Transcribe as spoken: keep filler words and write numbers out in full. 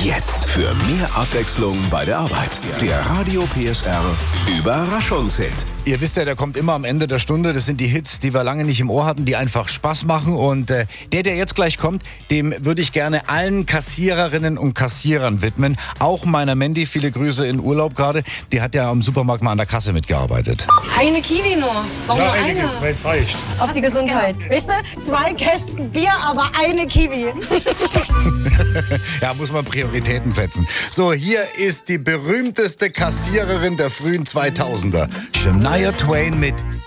Jetzt für mehr Abwechslung bei der Arbeit. Der Radio P S R Überraschungshit. Ihr wisst ja, der kommt immer am Ende der Stunde. Das sind die Hits, die wir lange nicht im Ohr hatten, die einfach Spaß machen. Und äh, der, der jetzt gleich kommt, dem würde ich gerne allen Kassiererinnen und Kassierern widmen. Auch meiner Mandy, viele Grüße in Urlaub gerade. Die hat ja am Supermarkt mal an der Kasse mitgearbeitet. Eine Kiwi nur. Warum Ja, nur eine, eine? weil es reicht. Auf die Gesundheit. Weißt du, zwei Kästen Bier, aber eine Kiwi. Ja, muss man Prioritäten setzen. So, hier ist die berühmteste Kassiererin der frühen zweitausender. Shania Twain mit